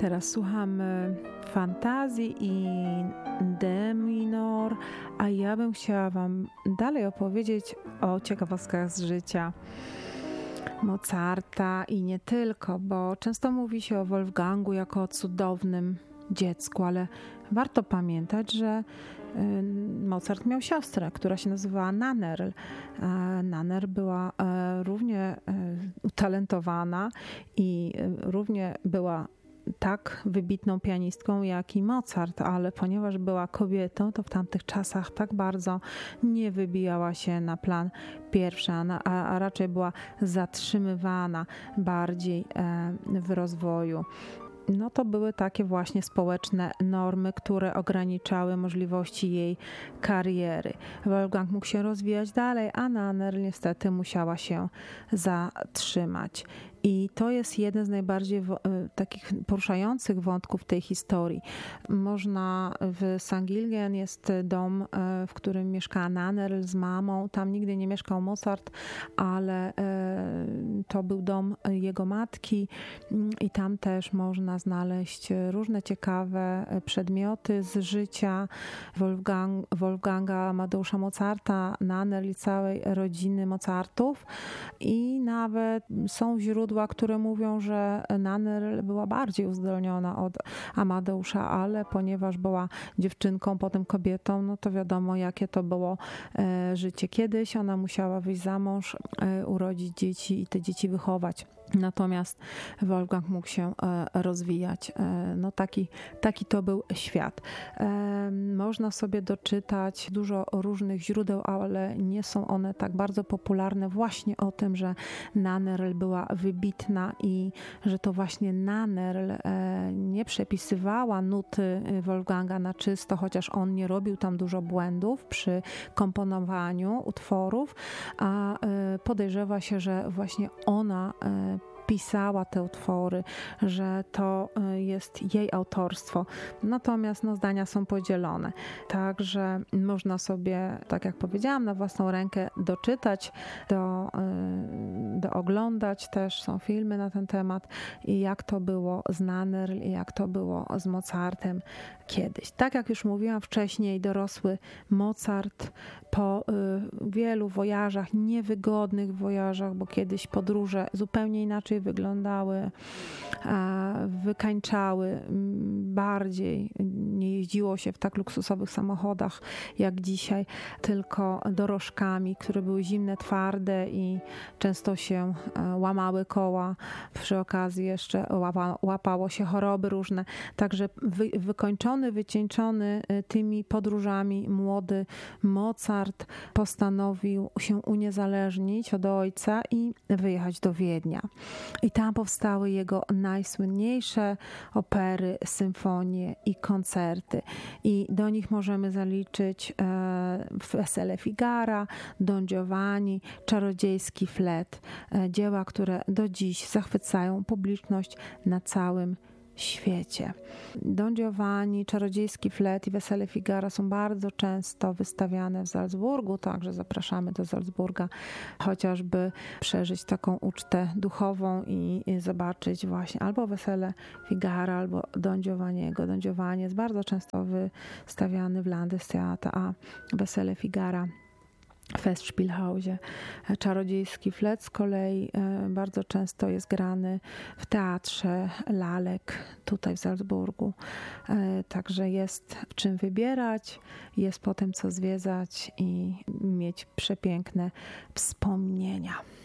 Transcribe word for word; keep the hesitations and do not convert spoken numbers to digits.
Teraz słuchamy fantazji i D minor, a ja bym chciała Wam dalej opowiedzieć o ciekawostkach z życia Mozarta i nie tylko, bo często mówi się o Wolfgangu jako o cudownym dziecku, ale warto pamiętać, że Mozart miał siostrę, która się nazywała Nannerl. Nannerl była równie utalentowana i równie była tak wybitną pianistką jak i Mozart, ale ponieważ była kobietą, to w tamtych czasach tak bardzo nie wybijała się na plan pierwszy, a, a raczej była zatrzymywana bardziej w rozwoju. No to były takie właśnie społeczne normy, które ograniczały możliwości jej kariery. Wolfgang mógł się rozwijać dalej, a Nannerl niestety musiała się zatrzymać. I to jest jeden z najbardziej wo- takich poruszających wątków tej historii. Można w Sankt Gilgen jest dom, w którym mieszkała Nannerl z mamą. Tam nigdy nie mieszkał Mozart, ale to był dom jego matki i tam też można znaleźć różne ciekawe przedmioty z życia Wolfgang, Wolfganga Amadeusza Mozarta, Nannerl i całej rodziny Mozartów. I nawet są źródła, które mówią, że Nannerl była bardziej uzdolniona od Amadeusza, ale ponieważ była dziewczynką, potem kobietą, no to wiadomo, jakie to było e, życie kiedyś. Ona musiała wyjść za mąż, e, urodzić dzieci i te dzieci wychować. Natomiast Wolfgang mógł się rozwijać. No taki, taki to był świat. Można sobie doczytać dużo różnych źródeł, ale nie są one tak bardzo popularne właśnie o tym, że Nannerl była wybitna i że to właśnie Nannerl nie przepisywała nuty Wolfganga na czysto, chociaż on nie robił tam dużo błędów przy komponowaniu utworów, a podejrzewa się, że właśnie ona pisała te utwory, że to jest jej autorstwo. Natomiast no, zdania są podzielone. Także można sobie, tak jak powiedziałam, na własną rękę doczytać, do, do oglądać też. Są filmy na ten temat i jak to było z Nannerl i jak to było z Mozartem kiedyś. Tak jak już mówiłam wcześniej, dorosły Mozart po wielu wojażach, niewygodnych wojażach, bo kiedyś podróże zupełnie inaczej wyglądały, wykańczały bardziej. Nie jeździło się w tak luksusowych samochodach jak dzisiaj, tylko dorożkami, które były zimne, twarde i często się łamały koła. Przy okazji jeszcze łapa, łapało się choroby różne. Także wy, wykończony, wycieńczony tymi podróżami młody Mozart postanowił się uniezależnić od ojca i wyjechać do Wiednia. I tam powstały jego najsłynniejsze opery, symfonie i koncerty. I do nich możemy zaliczyć e, Wesele Figara, Don Giovanni, Czarodziejski flet. E, dzieła, które do dziś zachwycają publiczność na całym świecie. Don Giovanni, Czarodziejski flet i Wesele Figara są bardzo często wystawiane w Salzburgu, także zapraszamy do Salzburga, chociażby przeżyć taką ucztę duchową i, i zobaczyć właśnie albo Wesele Figara, albo Don Giovanniego. Don Giovanni jest bardzo często wystawiany w Landestheater, a Wesele Figara w Festspielhausie. Czarodziejski flet z kolei bardzo często jest grany w teatrze lalek tutaj w Salzburgu. Także jest w czym wybierać, jest potem co zwiedzać i mieć przepiękne wspomnienia.